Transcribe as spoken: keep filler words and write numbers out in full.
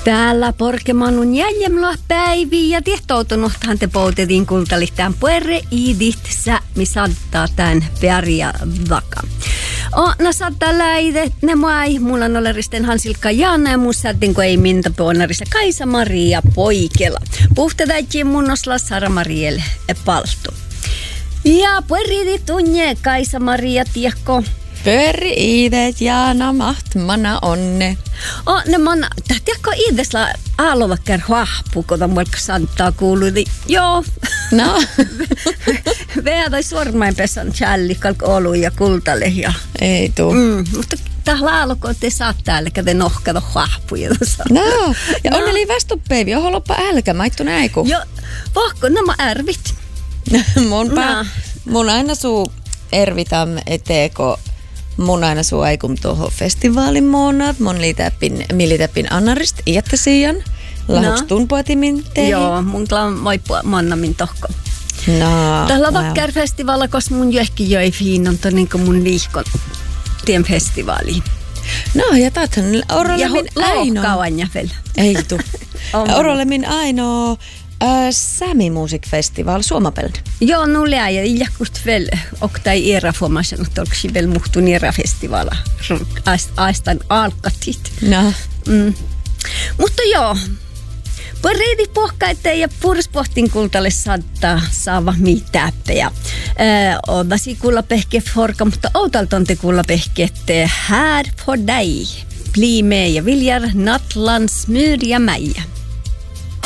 Täällä Porkemanun jäljemla päivi ja tihtoutunuthan te poutetiin kultalihtään puerre iidit sä, missä saattaa tän pärjää vaka. O, no saattaa läide, ne muai, mulla on oleristen Hansilkka Jaana ja muussa kun ei minta puonarissa Kaisa-Maria Poikela. Puhtetäikin mun osla Sara-Marielle paltu. Ja puerriidi tunne Kaisa-Maria tiekko. Pyöri iidet Jaana mahtmana onne. O, ne man, tiekko iidesla aalovakkar huahpu, kota muilka santaa kuului. Joo. No. Veädai suormain pesan challikalk olu ja kultalehja. Ei tuu. Mm, mutta tällä aaloko te saat täällä käde nohkata huahpuja. No. Ja no. Onneli västuppäivi, johon loppa älkä, maittu näiku. Joo, vahko nämä ärvit. mun, pää, no. mun aina suu ervitam eteeko. Mun aina suu aikum tuohon festivaalin moonat. Mun liitäpin, militäpin annarist iättäsijan. Lahuks no. tunpuatimin tei? Joo, mun klaan moipua mannamin tohko. No. Tällä vakkar festivaalla, koska mun johki joi fiinon to niinku mun liihkon tien festivaaliin. No ja taathan orolle min ainoa. Ja lohkauan vielä. Ei tuu. Orolle min ainoa. Äh, Sami Music Festival Suomapeln. Joo, nulle ja iljakust väl och tai era formation att också väl muhtun era festivala. Aistan alkatit. No. Mm. Mutta joo. Porreidi pohkaita ja purspohtin kultalle saattaa saava mitäppejä. On vasi kuulla pehke forka, mutta outalton te kuulla pehke, että här för dig. Bli med, jag vill nattlands myr ja mäja.